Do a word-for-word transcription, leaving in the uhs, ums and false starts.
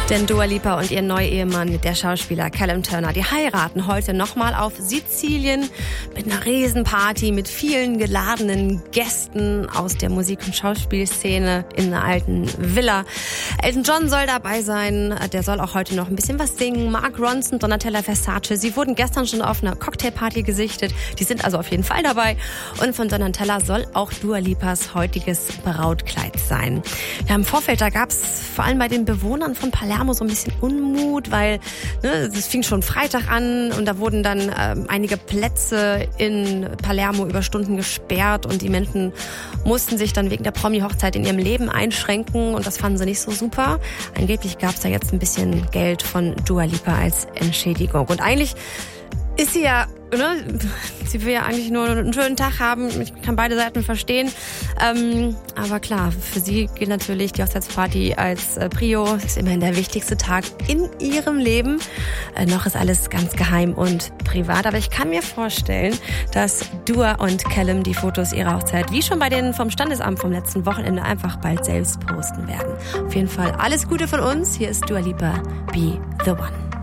Denn Dua Lipa und ihr Neuehemann, der Schauspieler Callum Turner, die heiraten heute nochmal auf Sizilien mit einer Riesenparty mit vielen geladenen Gästen aus der Musik- und Schauspielszene in einer alten Villa. Elton John soll dabei sein, der soll auch heute noch ein bisschen was singen. Mark Ronson, Donatella Versace, sie wurden gestern schon auf einer Cocktailparty gesichtet, die sind also auf jeden Fall dabei. Und von Donatella soll auch Dua Lipas heutiges Brautkleid sein. Ja, im Vorfeld, da gab es vor allem bei den Bewohnern von Palermo so ein bisschen Unmut, weil ne, es fing schon Freitag an und da wurden dann ähm, einige Plätze in Palermo über Stunden gesperrt und die Menschen mussten sich dann wegen der Promi-Hochzeit in ihrem Leben einschränken und das fanden sie nicht so super. Angeblich gab es da jetzt ein bisschen Geld von Dua Lipa als Entschädigung. Und eigentlich ist sie ja, ne, sie will ja eigentlich nur einen schönen Tag haben. Ich kann beide Seiten verstehen. Ähm, aber klar, für sie gilt natürlich die Hochzeitsparty als äh, Prio. Das ist immerhin der wichtigste Tag in ihrem Leben. Äh, noch ist alles ganz geheim und privat. Aber ich kann mir vorstellen, dass Dua und Callum die Fotos ihrer Hochzeit, wie schon bei denen vom Standesamt vom letzten Wochenende, einfach bald selbst posten werden. Auf jeden Fall alles Gute von uns. Hier ist Dua Lipa, Be The One.